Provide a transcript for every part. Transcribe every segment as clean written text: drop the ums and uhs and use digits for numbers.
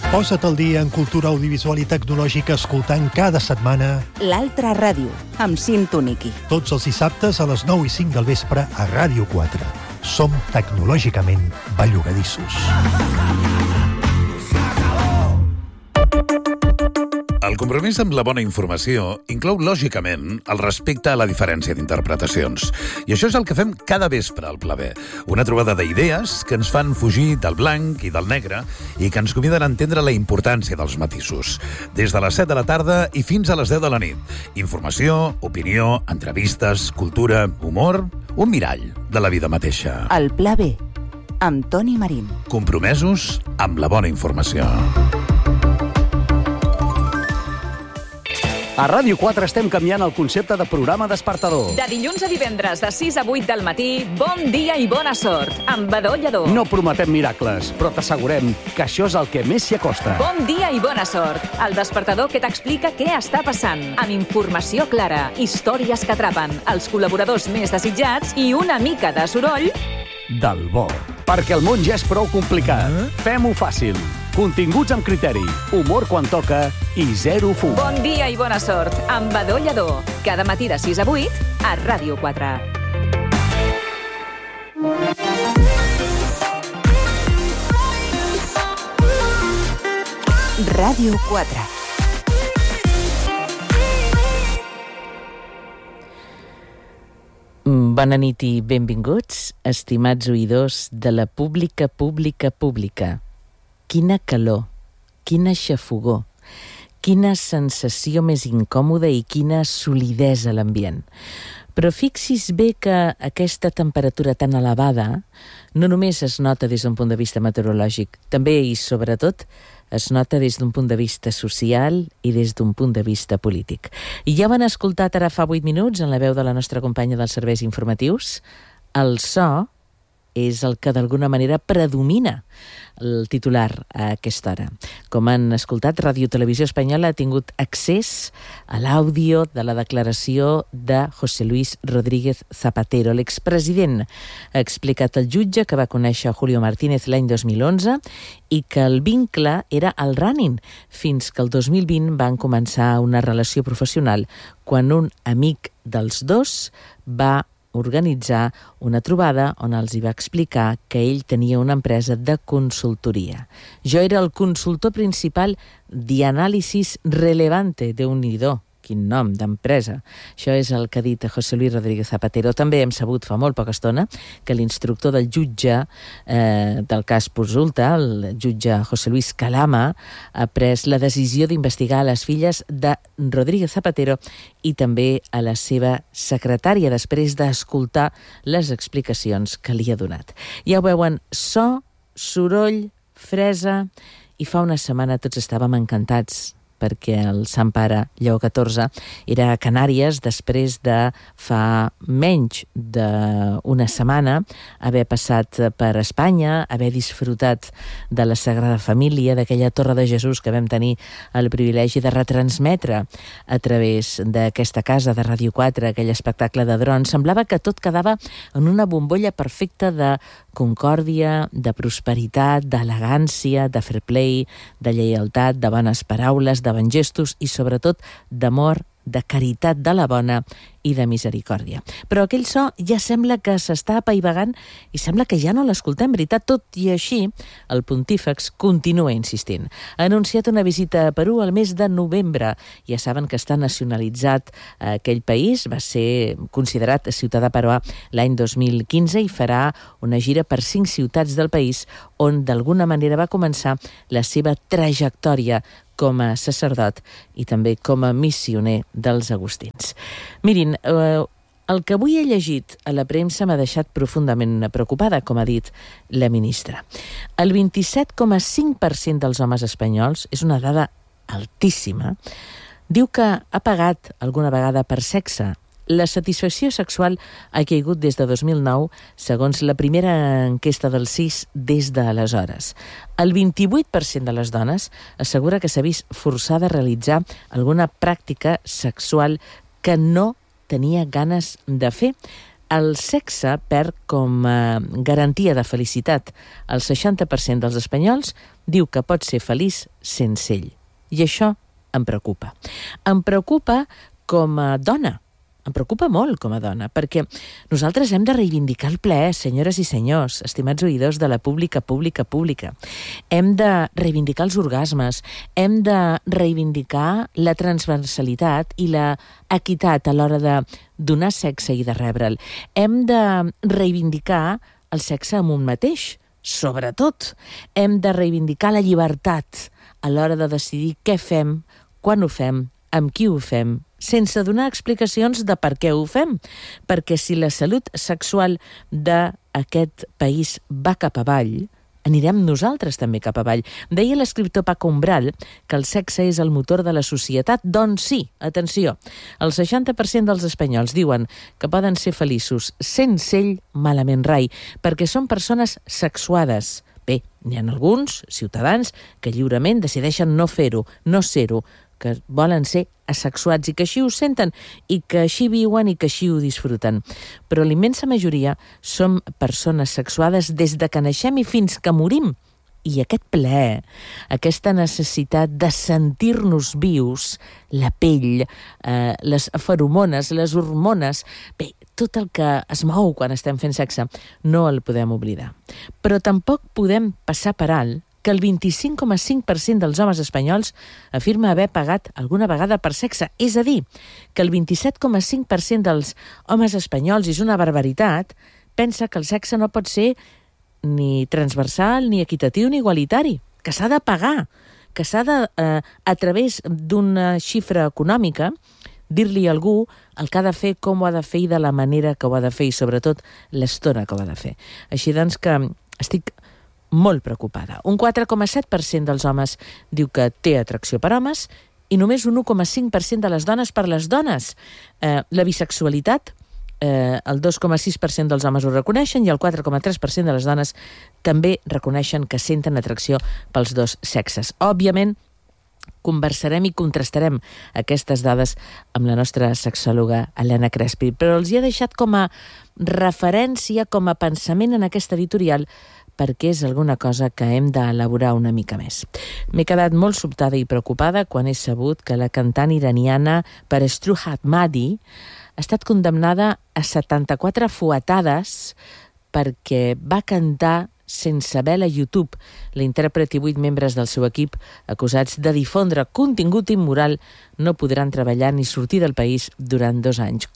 Posa't al dia en cultura audiovisual i tecnològica escoltant cada setmana L'Altra Ràdio, amb Cint Tuniqui. tots els dissabtes a les 9:05 del vespre a Ràdio 4. Som tecnològicament bellugadissos. El compromís amb la bona informació inclou, lògicament, el respecte a la diferència d'interpretacions. I això és el que fem cada vespre al Pla B. Una trobada d'idees que ens fan fugir del blanc i del negre i que ens conviden a entendre la importància dels matisos. Des de les 7 de la tarda i fins a les 10 de la nit. Informació, opinió, entrevistes, cultura, humor, un mirall de la vida mateixa. El Pla B, amb Toni Marín. Compromesos amb la bona informació. A Ràdio 4 estem canviant el concepte de programa despertador. De dilluns a divendres, de 6 a 8 del matí, bon dia i bona sort, amb Badó Lledó. No prometem miracles, però t'assegurem que això és el que més s'hi acosta. Bon dia i bona sort, el despertador que t'explica què està passant, amb informació clara, històries que atrapen, els col·laboradors més desitjats i una mica de soroll Del bo. Perquè el món ja és prou complicat. Fem-ho fàcil. Continguts amb criteri, humor quan toca i zero fum. Bon dia i bona sort, amb Badó Lledó. Cada matí de 6 a 8, a Ràdio 4. Ràdio 4. Bona nit i benvinguts, estimats oïdors de la pública. Quina calor, quina xafogor, quina sensació més incòmoda i quina solidesa a l'ambient. Però fixis bé que aquesta temperatura tan elevada no només es nota des d'un punt de vista meteorològic, també i sobretot es nota des d'un punt de vista social i des d'un punt de vista polític. I ja ho han escoltat ara fa 8 minuts en la veu de la nostra companya dels serveis informatius. El so és el que d'alguna manera predomina el titular a aquesta hora. Com han escoltat, Ràdio Televisió Espanyola ha tingut accés a l'àudio de la declaració de José Luis Rodríguez Zapatero, l'expresident. Ha explicat al jutge que va conèixer Julio Martínez l'any 2011 i que el vincle era el running, fins que el 2020 van començar una relació professional quan un amic dels dos va organitzar una trobada on els hi va explicar que ell tenia una empresa de consultoria. Jo era el consultor principal d'Análisis Relevante, Déu-n'hi-do, quin nom d'empresa. Això és el que ha dit José Luis Rodríguez Zapatero. També hem sabut fa molt poca estona que l'instructor del jutge del cas Posulta, el jutge José Luis Calama, ha pres la decisió d'investigar a les filles de Rodríguez Zapatero i també a la seva secretària després d'escoltar les explicacions que li ha donat. Ja ho veuen, so, soroll, fresa, i fa una setmana tots estàvem encantats perquè el Sant Pare Lleó XIV era a Canàries després de fa menys d'una setmana haver passat per Espanya, haver disfrutat de la Sagrada Família, d'aquella Torre de Jesús que vam tenir el privilegi de retransmetre a través d'aquesta casa de Ràdio 4, aquell espectacle de drons. Semblava que tot quedava en una bombolla perfecta de concòrdia, de prosperitat, d'elegància, de fair play, de lleialtat, de bones paraules, de bons gestos i, sobretot, d'amor, de caritat de la bona i de misericòrdia. Però aquell so ja sembla que s'està apaivagant i sembla que ja no l'escoltem, veritat. Tot i així, el pontífex continua insistint. Ha anunciat una visita a Perú al mes de novembre. Ja saben que està nacionalitzat aquell país, va ser considerat ciutadà peruà l'any 2015 i farà una gira per 5 ciutats del país on d'alguna manera va començar la seva trajectòria com a sacerdot i també com a missioner dels agustins. Mirin, el que avui he llegit a la premsa m'ha deixat profundament preocupada, com ha dit la ministra. El 27,5% dels homes espanyols, és una dada altíssima, diu que ha pagat alguna vegada per sexe. La satisfacció sexual ha caigut des de 2009, segons la primera enquesta del CIS des d'aleshores. El 28% de les dones assegura que s'ha vist forçada a realitzar alguna pràctica sexual que no tenia ganes de fer. El sexe perd com a garantia de felicitat. El 60% dels espanyols diu que pot ser feliç sense ell. I això em preocupa. Em preocupa com a dona. Em preocupa molt com a dona, perquè nosaltres hem de reivindicar el plaer, senyores i senyors, estimats oïdors de la pública. Hem de reivindicar els orgasmes, hem de reivindicar la transversalitat i la equitat a l'hora de donar sexe i de rebre'l. Hem de reivindicar el sexe amb un mateix, sobretot. Hem de reivindicar la llibertat a l'hora de decidir què fem, quan ho fem, amb qui ho fem, sense donar explicacions de per què ho fem. Perquè si la salut sexual d'aquest país va cap avall, anirem nosaltres també cap avall. Deia l'escriptor Paco Umbral que el sexe és el motor de la societat. Doncs sí, atenció, el 60% dels espanyols diuen que poden ser feliços sense ell, malament rai, perquè són persones sexuades. Bé, n'hi ha alguns ciutadans que lliurement decideixen no fer-ho, no ser-ho, que volen ser asexuats i que així ho senten i que així viuen i que així ho disfruten. Però l'immensa majoria som persones sexuades des de que naixem i fins que morim. I aquest plaer, aquesta necessitat de sentir-nos vius, la pell, les feromones, les hormones, bé, tot el que es mou quan estem fent sexe, no el podem oblidar. Però tampoc podem passar per alt que el 25,5% dels homes espanyols afirma haver pagat alguna vegada per sexe. És a dir, que el 27,5% dels homes espanyols, és una barbaritat, pensa que el sexe no pot ser ni transversal, ni equitatiu, ni igualitari, que s'ha de pagar, que s'ha de, a través d'una xifra econòmica, dir-li a algú el que ha de fer, com ho ha de fer i de la manera que ho ha de fer, i sobretot l'estona que ho ha de fer. Així doncs que estic molt preocupada. Un 4,7% dels homes diu que té atracció per homes i només un 1,5% de les dones per les dones. La bisexualitat, el 2,6% dels homes ho reconeixen i el 4,3% de les dones també reconeixen que senten atracció pels dos sexes. Òbviament, conversarem i contrastarem aquestes dades amb la nostra sexòloga Helena Crespi, però els hi he deixat com a referència, com a pensament en aquest editorial, perquè és alguna cosa que hem d'elaborar una mica més. M'he quedat molt sobtada i preocupada quan he sabut que la cantant iraniana Perestru Ahmadi ha estat condemnada a 74 fuetades perquè va cantar sense vela a YouTube. L'intèrpret i 8 membres del seu equip, acusats de difondre contingut immoral, no podran treballar ni sortir del país durant 2 anys.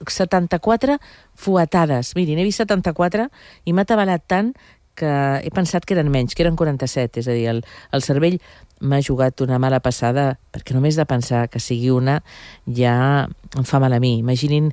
74 fuetades. Mirin, he vist 74 i m'ha atabalat tant que he pensat que eren menys, que eren 47, és a dir, el cervell m'ha jugat una mala passada, perquè només de pensar que sigui una ja em fa mal a mi. Imaginin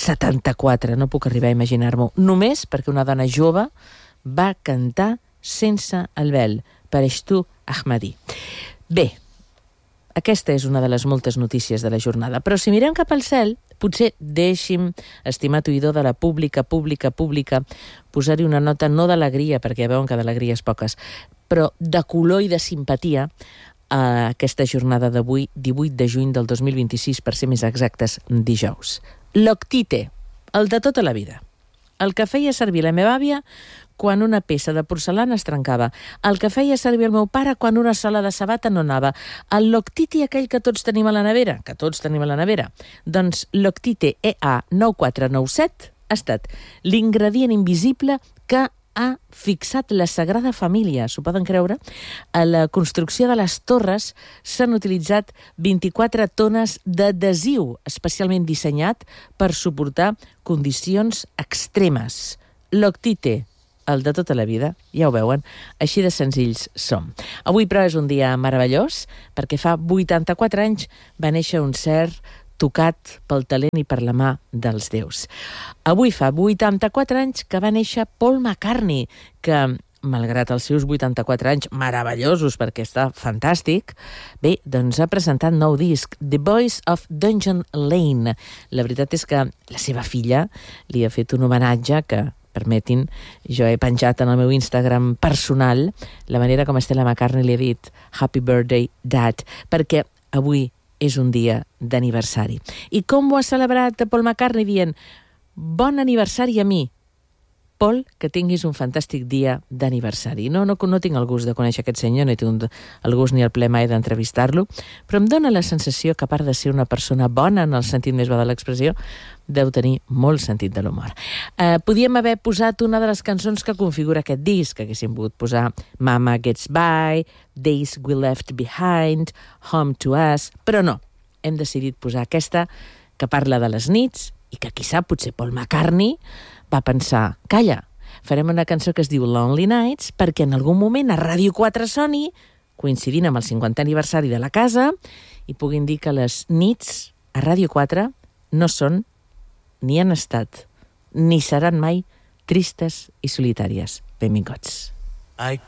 74, no puc arribar a imaginar-m'ho. Només perquè una dona jove va cantar sense el vel, Perestru Ahmadi. Bé, aquesta és una de les moltes notícies de la jornada, però si mirem cap al cel, potser deixi'm, estimat oïdor de la pública, posar-hi una nota no d'alegria, perquè ja veuen que d'alegries poques, però de color i de simpatia a aquesta jornada d'avui, 18 de juny del 2026, per ser més exactes, dijous. L'octite, el de tota la vida. El que feia servir la meva àvia quan una peça de porcelana es trencava, el que feia servir el meu pare quan una sola de sabata no anava, el Loctite aquell que tots tenim a la nevera, doncs Loctite EA9497 ha estat l'ingredient invisible que ha fixat la Sagrada Família, s'ho poden creure? A la construcció de les torres s'han utilitzat 24 tones d'adhesiu especialment dissenyat per suportar condicions extremes. L'Octite, el de tota la vida, ja ho veuen, així de senzills som. Avui, però, és un dia meravellós, perquè fa 84 anys va néixer un cert tocat pel talent i per la mà dels déus. Avui fa 84 anys que va néixer Paul McCartney, que, malgrat els seus 84 anys meravellosos, perquè està fantàstic, bé, doncs ha presentat nou disc, The Voice of Dungeon Lane. La veritat és que la seva filla li ha fet un homenatge que, permetin, jo he penjat en el meu Instagram personal la manera com Stella McCartney li ha dit Happy Birthday, Dad, perquè avui és un dia d'aniversari. I com ho ha celebrat Paul McCartney dient bon aniversari a mi. Paul, que tinguis un fantàstic dia d'aniversari. No tinc el gust de conèixer aquest senyor, no tinc el gust ni el ple mai d'entrevistar-lo, però em dóna la sensació que, a part de ser una persona bona, en el sentit més bo de l'expressió, deu tenir molt sentit de l'humor. Podíem haver posat una de les cançons que configura aquest disc, que haguéssim pogut posar Mama Gets By, Days We Left Behind, Home to Us, però no, hem decidit posar aquesta que parla de les nits i que, qui sap, potser Paul McCartney va pensar, calla, farem una cançó que es diu Lonely Nights perquè en algun moment a Ràdio 4 soni, coincidint amb el 50è aniversari de la casa, i puguin dir que les nits a Ràdio 4 no són, ni han estat, ni seran mai tristes i solitàries. Benvinguts.